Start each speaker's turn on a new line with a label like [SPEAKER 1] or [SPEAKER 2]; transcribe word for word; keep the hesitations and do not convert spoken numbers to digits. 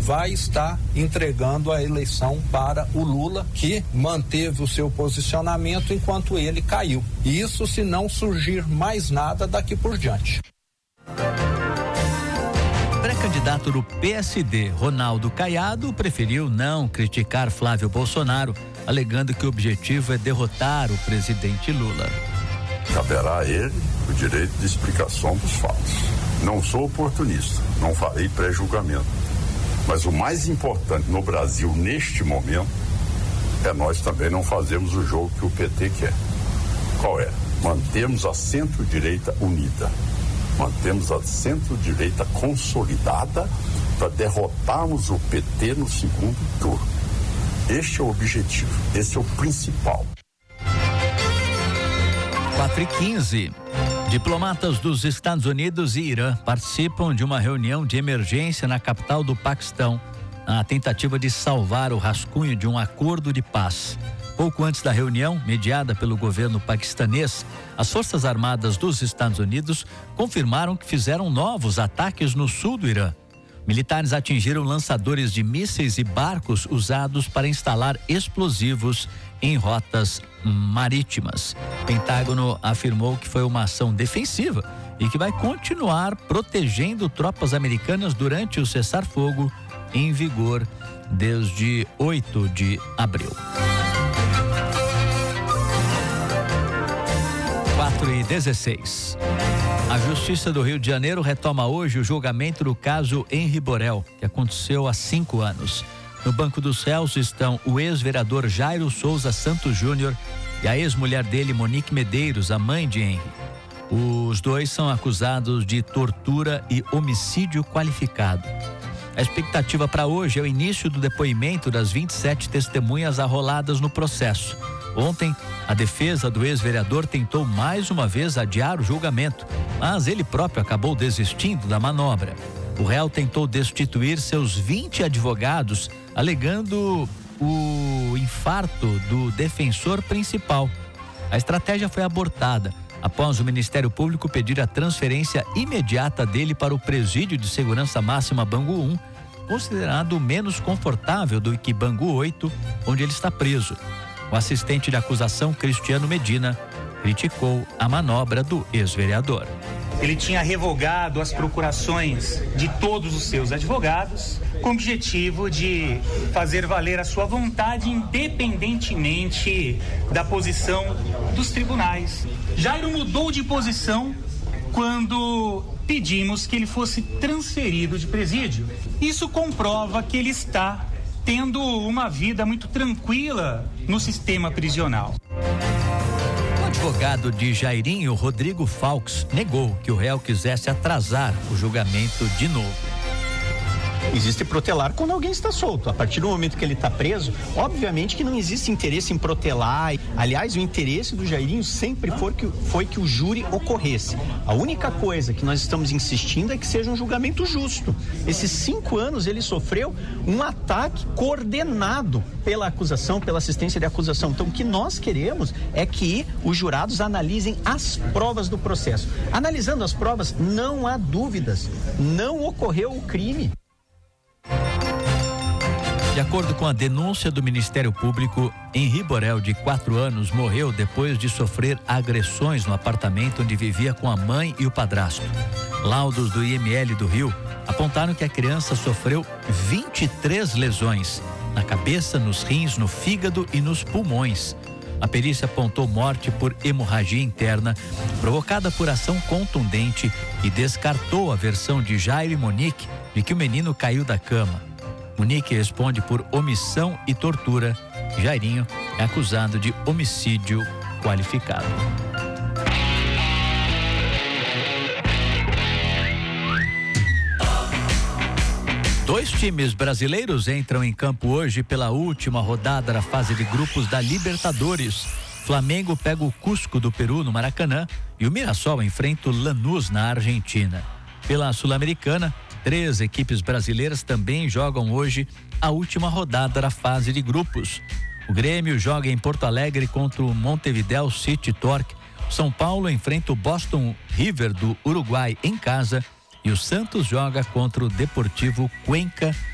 [SPEAKER 1] vai estar entregando a eleição para o Lula, que manteve o seu posicionamento enquanto ele caiu. Isso se não surgir mais nada daqui por diante.
[SPEAKER 2] Pré-candidato do P S D, Ronaldo Caiado, preferiu não criticar Flávio Bolsonaro, alegando que o objetivo é derrotar o presidente Lula.
[SPEAKER 3] Caberá a ele o direito de explicação dos fatos. Não sou oportunista, não farei pré-julgamento. Mas o mais importante no Brasil neste momento é nós também não fazermos o jogo que o P T quer. Qual é? Mantemos a centro-direita unida. Mantemos a centro-direita consolidada para derrotarmos o P T no segundo turno. Este é o objetivo, esse é o principal.
[SPEAKER 2] quatro e quinze. Diplomatas dos Estados Unidos e Irã participam de uma reunião de emergência na capital do Paquistão, na tentativa de salvar o rascunho de um acordo de paz. Pouco antes da reunião, mediada pelo governo paquistanês, as Forças Armadas dos Estados Unidos confirmaram que fizeram novos ataques no sul do Irã. Militares atingiram lançadores de mísseis e barcos usados para instalar explosivos em rotas marítimas. O Pentágono afirmou que foi uma ação defensiva e que vai continuar protegendo tropas americanas durante o cessar-fogo em vigor desde oito de abril. quatro e dezesseis. A Justiça do Rio de Janeiro retoma hoje o julgamento do caso Henri Borel, que aconteceu há cinco anos. No banco dos réus estão o ex-vereador Jairo Souza Santos Júnior e a ex-mulher dele, Monique Medeiros, a mãe de Henri. Os dois são acusados de tortura e homicídio qualificado. A expectativa para hoje é o início do depoimento das vinte e sete testemunhas arroladas no processo. Ontem, a defesa do ex-vereador tentou mais uma vez adiar o julgamento, mas ele próprio acabou desistindo da manobra. O réu tentou destituir seus vinte advogados, alegando o infarto do defensor principal. A estratégia foi abortada após o Ministério Público pedir a transferência imediata dele para o Presídio de Segurança Máxima Bangu um, considerado menos confortável do que Bangu oito, onde ele está preso. O assistente de acusação, Cristiano Medina, criticou a manobra do ex-vereador.
[SPEAKER 4] Ele tinha revogado as procurações de todos os seus advogados com o objetivo de fazer valer a sua vontade independentemente da posição dos tribunais. Jairo mudou de posição quando pedimos que ele fosse transferido de presídio. Isso comprova que ele está tendo uma vida muito tranquila no sistema prisional.
[SPEAKER 2] O advogado de Jairinho, Rodrigo Faux, negou que o réu quisesse atrasar o julgamento de novo.
[SPEAKER 5] Existe protelar quando alguém está solto. A partir do momento que ele está preso, obviamente que não existe interesse em protelar. Aliás, o interesse do Jairinho sempre foi que, foi que o júri ocorresse. A única coisa que nós estamos insistindo é que seja um julgamento justo. Esses cinco anos ele sofreu um ataque coordenado pela acusação, pela assistência de acusação. Então, o que nós queremos é que os jurados analisem as provas do processo. Analisando as provas, não há dúvidas. Não ocorreu o crime.
[SPEAKER 2] De acordo com a denúncia do Ministério Público, Henri Borel, de quatro anos, morreu depois de sofrer agressões no apartamento onde vivia com a mãe e o padrasto. Laudos do I M L do Rio apontaram que a criança sofreu vinte e três lesões na cabeça, nos rins, no fígado e nos pulmões. A perícia apontou morte por hemorragia interna provocada por ação contundente e descartou a versão de Jairo e Monique de que o menino caiu da cama. Monique responde por omissão e tortura. Jairinho é acusado de homicídio qualificado. Dois times brasileiros entram em campo hoje pela última rodada da fase de grupos da Libertadores. Flamengo pega o Cusco do Peru no Maracanã e o Mirassol enfrenta o Lanús na Argentina. Pela Sul-Americana, três equipes brasileiras também jogam hoje a última rodada da fase de grupos. O Grêmio joga em Porto Alegre contra o Montevideo City Torque. São Paulo enfrenta o Boston River do Uruguai em casa e o Santos joga contra o Deportivo Cuenca